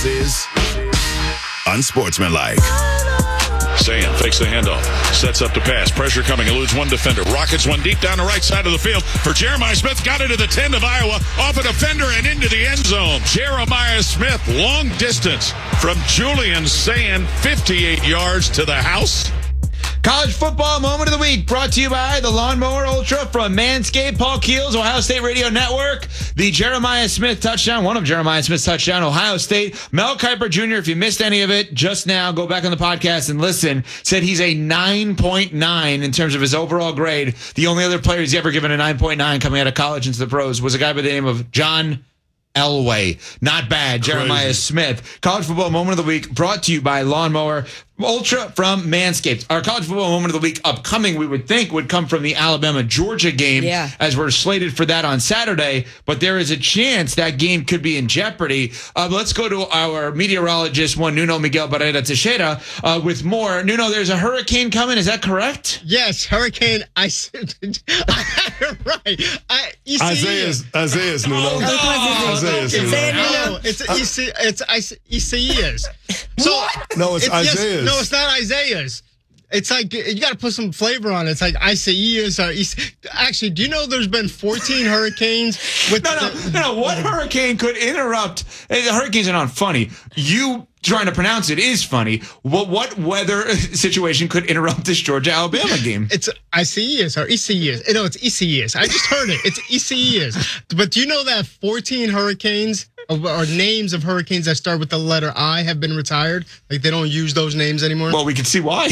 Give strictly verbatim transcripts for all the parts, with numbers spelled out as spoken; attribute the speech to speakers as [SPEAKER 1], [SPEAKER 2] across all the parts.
[SPEAKER 1] is unsportsmanlike.
[SPEAKER 2] Sayan fakes the handoff, sets up the pass. Pressure coming, eludes one defender. Rockets one deep down the right side of the field for Jeremiah Smith. Got it to the ten of Iowa, off a defender and into the end zone. Jeremiah Smith, long distance from Julian Sayan, fifty-eight yards to the house.
[SPEAKER 3] College football moment of the week brought to you by the Lawnmower Ultra from Manscaped, Paul Keels, Ohio State Radio Network. The Jeremiah Smith touchdown, one of Jeremiah Smith's touchdown, Ohio State. Mel Kiper Junior, if you missed any of it just now, go back on the podcast and listen. Said he's a nine point nine in terms of his overall grade. The only other player he's ever given a nine point nine coming out of college into the pros was a guy by the name of John Elway. Not bad.
[SPEAKER 4] Crazy.
[SPEAKER 3] Jeremiah Smith. College football moment of the week brought to you by Lawnmower Ultra from Manscaped. Our college football moment of the week upcoming, we would think, would come from the Alabama-Georgia game,
[SPEAKER 5] yeah.
[SPEAKER 3] as we're slated for that on Saturday. But there is a chance that game could be in jeopardy. Uh, let's go to our meteorologist, one Nuno Miguel Barrera Teixeira, uh, with more. Nuno, there's a hurricane coming. Is that correct?
[SPEAKER 4] Yes, hurricane. I, I had it right. I, E C E.
[SPEAKER 6] Isaiah's, Isaiah's, Nuno.
[SPEAKER 3] Oh, no.
[SPEAKER 6] Isaiah's,
[SPEAKER 4] It's,
[SPEAKER 6] Nuno.
[SPEAKER 4] no, it's E C. It's E C E's. So
[SPEAKER 6] No, it's
[SPEAKER 4] yes,
[SPEAKER 6] Isaiah's.
[SPEAKER 4] no, it's not Isaiah's. It's like you got to put some flavor on it. It's like Isaiah's or East. Actually, do you know there's been fourteen hurricanes? With
[SPEAKER 3] No, no,
[SPEAKER 4] the,
[SPEAKER 3] no, no. What hurricane could interrupt? eh, The hurricanes are not funny. You trying to pronounce it is funny. What what weather situation could interrupt this Georgia Alabama game?
[SPEAKER 4] It's Isaiah's or E C E's. No, it's E C E's. I just heard it. It's E C E's. But do you know that fourteen hurricanes or names of hurricanes that start with the letter I have been retired? Like they don't use those names anymore.
[SPEAKER 3] Well, we can see why.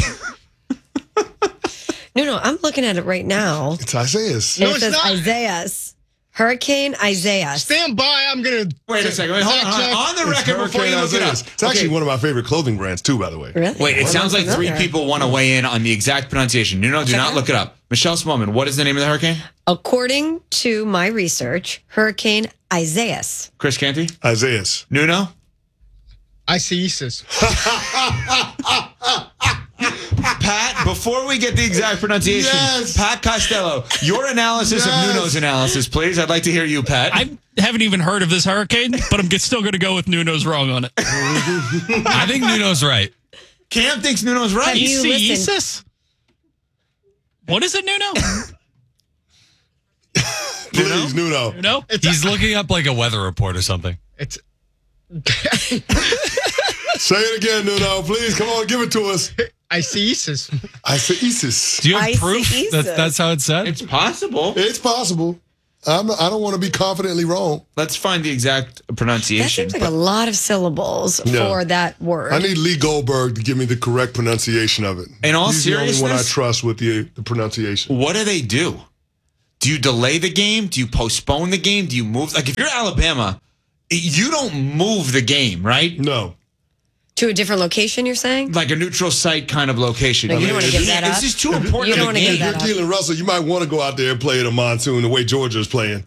[SPEAKER 5] No, no, I'm looking at it right now.
[SPEAKER 6] It's Isaiah's.
[SPEAKER 4] No,
[SPEAKER 5] it
[SPEAKER 4] it's
[SPEAKER 5] says
[SPEAKER 4] not.
[SPEAKER 5] Isaiah's. Hurricane Isaiah.
[SPEAKER 4] Stand by. I'm gonna
[SPEAKER 3] Wait a second. Wait, hold on. Hold on. On the
[SPEAKER 6] It's
[SPEAKER 3] record before you
[SPEAKER 6] Hurricane
[SPEAKER 3] look it up.
[SPEAKER 6] Isaiah's. It's actually
[SPEAKER 3] Okay.
[SPEAKER 6] one of my favorite clothing brands, too, by the way.
[SPEAKER 5] Really?
[SPEAKER 3] Wait, it
[SPEAKER 5] Well,
[SPEAKER 3] sounds
[SPEAKER 5] I'm
[SPEAKER 3] like three
[SPEAKER 5] familiar.
[SPEAKER 3] people want to weigh in on the exact pronunciation. Nuno, do
[SPEAKER 5] Check
[SPEAKER 3] not
[SPEAKER 5] it
[SPEAKER 3] look it up. Michelle Smallman, what is the name of the hurricane?
[SPEAKER 5] According to my research, Hurricane Isaiah's.
[SPEAKER 3] Chris Canty?
[SPEAKER 6] Isaiah's.
[SPEAKER 3] Nuno?
[SPEAKER 4] Isaiah's.
[SPEAKER 3] Pat, before we get the exact pronunciation,
[SPEAKER 6] Yes.
[SPEAKER 3] Pat Costello, your analysis
[SPEAKER 6] Yes.
[SPEAKER 3] of Nuno's analysis, please. I'd like to hear you, Pat.
[SPEAKER 7] I haven't even heard of this hurricane, but I'm still going to go with Nuno's wrong on it.
[SPEAKER 8] I think Nuno's right.
[SPEAKER 3] Cam thinks Nuno's right.
[SPEAKER 5] Have you listened?
[SPEAKER 7] Isis? What is it, Nuno?
[SPEAKER 6] Please, Nuno.
[SPEAKER 7] Nuno?
[SPEAKER 8] He's looking up like a weather report or something.
[SPEAKER 4] It's
[SPEAKER 6] Say it again, Nuno. Please, come on, give it to us.
[SPEAKER 4] Isaiah's.
[SPEAKER 6] Isaiah's.
[SPEAKER 8] Do you have
[SPEAKER 5] Isis.
[SPEAKER 8] proof that that's how it's said?
[SPEAKER 3] It's possible.
[SPEAKER 6] It's possible. I'm, I don't want to be confidently wrong.
[SPEAKER 3] Let's find the exact
[SPEAKER 5] That
[SPEAKER 3] pronunciation.
[SPEAKER 5] seems like a lot of syllables
[SPEAKER 6] No.
[SPEAKER 5] for that word.
[SPEAKER 6] I need Lee Goldberg to give me the correct pronunciation of it.
[SPEAKER 3] In all
[SPEAKER 6] He's the only one I
[SPEAKER 3] seriousness?
[SPEAKER 6] trust with the, the pronunciation.
[SPEAKER 3] What do they do? Do you delay the game? Do you postpone the game? Do you move? Like, if you're Alabama, you don't move the game, right?
[SPEAKER 6] No.
[SPEAKER 5] to a different location, you're saying?
[SPEAKER 3] Like a neutral site kind of location.
[SPEAKER 5] No, you
[SPEAKER 3] I
[SPEAKER 5] don't
[SPEAKER 3] mean,
[SPEAKER 5] wanna give
[SPEAKER 3] it's-
[SPEAKER 5] that up.
[SPEAKER 3] It's just too important.
[SPEAKER 5] You don't
[SPEAKER 3] to
[SPEAKER 5] wanna
[SPEAKER 3] the
[SPEAKER 5] give
[SPEAKER 3] game.
[SPEAKER 5] that
[SPEAKER 6] You're Keelan Russell. You might want to go out there and play in a monsoon the way Georgia's playing.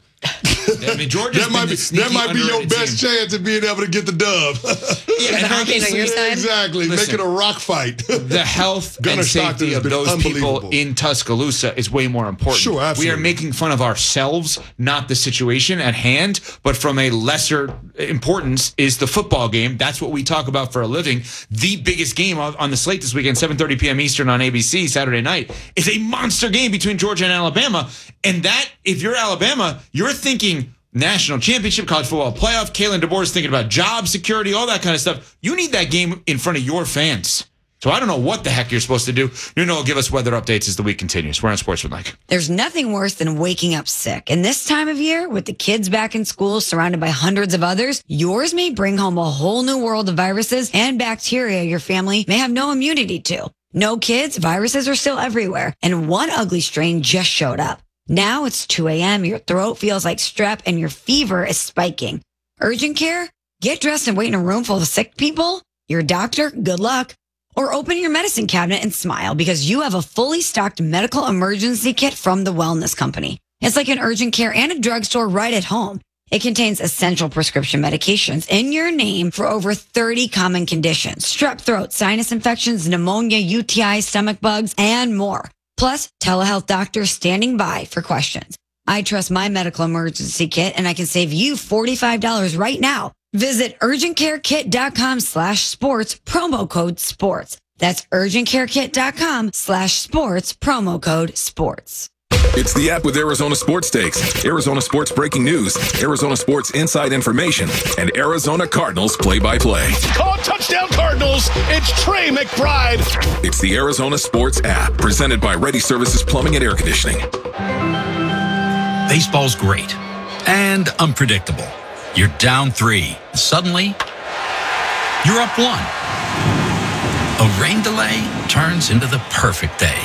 [SPEAKER 3] I mean, Georgia's
[SPEAKER 6] that might
[SPEAKER 3] been
[SPEAKER 6] be
[SPEAKER 3] the sneaky
[SPEAKER 6] that might be your
[SPEAKER 3] underrated
[SPEAKER 6] best
[SPEAKER 3] team.
[SPEAKER 6] chance of being able to get the dub.
[SPEAKER 3] Yeah, and
[SPEAKER 5] the hurricane on your
[SPEAKER 3] obviously,
[SPEAKER 5] side?
[SPEAKER 6] Exactly,
[SPEAKER 3] Listen,
[SPEAKER 6] make it a rock fight.
[SPEAKER 3] the health
[SPEAKER 6] Gunnar
[SPEAKER 3] and
[SPEAKER 6] Stockton
[SPEAKER 3] safety
[SPEAKER 6] has
[SPEAKER 3] of
[SPEAKER 6] been
[SPEAKER 3] those people
[SPEAKER 6] unbelievable.
[SPEAKER 3] in Tuscaloosa is way more important.
[SPEAKER 6] Sure,
[SPEAKER 3] We are
[SPEAKER 6] absolutely.
[SPEAKER 3] making fun of ourselves, not the situation at hand, but from a lesser importance is the football game. That's what we talk about for a living. The biggest game on on the slate this weekend, seven thirty p.m. Eastern on A B C Saturday night, is a monster game between Georgia and Alabama. And that, if you're Alabama, you're thinking national championship, college football playoff. Kalen DeBoer is thinking about job security, all that kind of stuff. You need that game in front of your fans. So I don't know what the heck you're supposed to do. Nuno will give us weather updates as the week continues. We're on Sportsmanlike.
[SPEAKER 9] There's nothing worse than waking up sick. And this time of year, with the kids back in school surrounded by hundreds of others, yours may bring home a whole new world of viruses and bacteria your family may have no immunity to. No kids, viruses are still everywhere. And one ugly strain just showed up. Now it's two a.m., your throat feels like strep, and your fever is spiking. Urgent care? Get dressed and wait in a room full of sick people? Your doctor? Good luck. Or open your medicine cabinet and smile because you have a fully stocked medical emergency kit from the Wellness Company. It's like an urgent care and a drugstore right at home. It contains essential prescription medications in your name for over thirty common conditions: strep throat, sinus infections, pneumonia, U T I, stomach bugs, and more. Plus, telehealth doctors standing by for questions. I trust my medical emergency kit, and I can save you forty-five dollars right now Visit urgentcarekit.com slash sports, promo code sports. That's urgentcarekit.com slash sports, promo code sports.
[SPEAKER 1] It's the app with Arizona Sports Takes, Arizona Sports breaking news, Arizona Sports inside information, and Arizona Cardinals play-by-play.
[SPEAKER 2] Call touchdown Cardinals. It's Trey McBride.
[SPEAKER 1] It's the Arizona Sports app, presented by Ready Services Plumbing and Air Conditioning.
[SPEAKER 10] Baseball's great and unpredictable. You're down three. Suddenly, you're up one. A rain delay turns into the perfect day.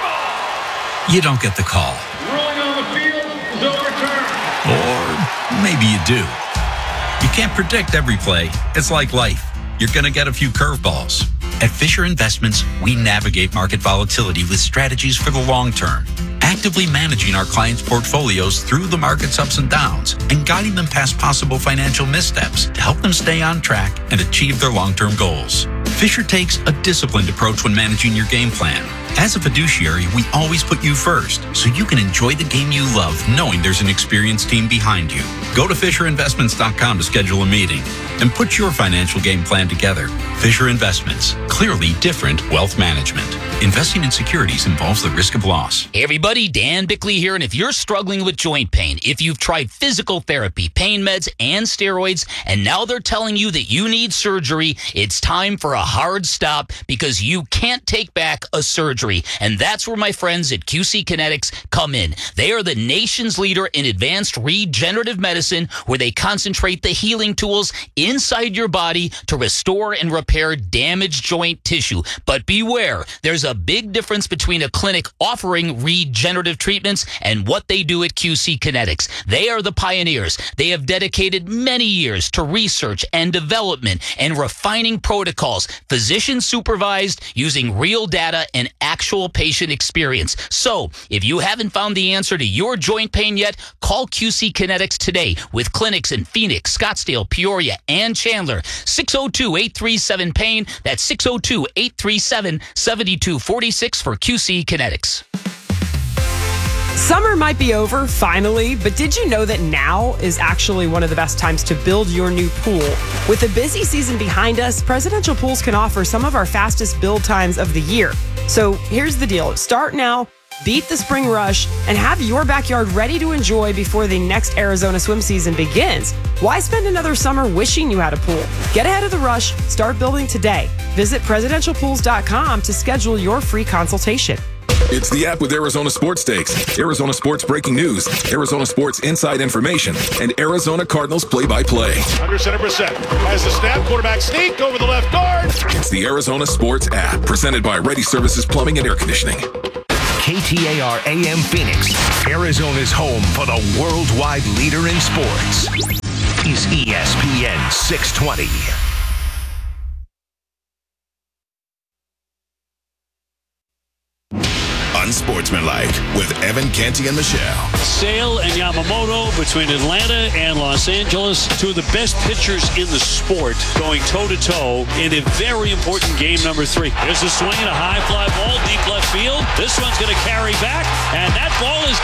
[SPEAKER 10] You don't get the call.
[SPEAKER 11] Rolling on the field is overturned.
[SPEAKER 10] Or maybe you do. You can't predict every play. It's like life. You're going to get a few curveballs. At Fisher Investments, we navigate market volatility with strategies for the long term, actively managing our clients' portfolios through the market's ups and downs and guiding them past possible financial missteps to help them stay on track and achieve their long-term goals. Fisher takes a disciplined approach when managing your game plan. As a fiduciary, we always put you first, so you can enjoy the game you love knowing there's an experienced team behind you. Go to Fisher Investments dot com to schedule a meeting and put your financial game plan together. Fisher Investments, clearly different wealth management. Investing in securities involves the risk of loss.
[SPEAKER 12] Hey everybody, Dan Bickley here, and if you're struggling with joint pain, if you've tried physical therapy, pain meds, and steroids, and now they're telling you that you need surgery, it's time for a hard stop because you can't take back a surgery. And that's where my friends at Q C Kinetics come in. They are the nation's leader in advanced regenerative medicine, where they concentrate the healing tools inside your body to restore and repair damaged joint tissue. But beware, there's a big difference between a clinic offering regenerative treatments and what they do at Q C Kinetics. They are the pioneers. They have dedicated many years to research and development and refining protocols, physician supervised, using real data and actual patient experience. So, if you haven't found the answer to your joint pain yet, call Q C Kinetics today with clinics in Phoenix, Scottsdale, Peoria, and Chandler. six oh two, eight three seven, pain. That's six oh two, eight three seven, seven two four six for Q C Kinetics.
[SPEAKER 13] Summer might be over, finally, but did you know that now is actually one of the best times to build your new pool? With a busy season behind us, Presidential Pools can offer some of our fastest build times of the year. So here's the deal. Start now, beat the spring rush, and have your backyard ready to enjoy before the next Arizona swim season begins. Why spend another summer wishing you had a pool? Get ahead of the rush. Start building today. Visit presidential pools dot com to schedule your free consultation.
[SPEAKER 1] It's the app with Arizona Sports Takes, Arizona Sports breaking news, Arizona Sports inside information, and Arizona Cardinals play-by-play.
[SPEAKER 2] Under center percent. Has the snap. Quarterback sneak over the left guard.
[SPEAKER 1] It's the Arizona Sports app, presented by Ready Services Plumbing and Air Conditioning.
[SPEAKER 14] K T A R A M Phoenix, Arizona's home for the worldwide leader in sports, is E S P N six twenty.
[SPEAKER 15] Unsportsmanlike with Evan Canty and Michelle.
[SPEAKER 16] Sale and Yamamoto between Atlanta and Los Angeles, two of the best pitchers in the sport, going toe-to-toe in a very important game number three. There's a swing and a high fly ball, deep left field. This one's going to carry back, and that ball is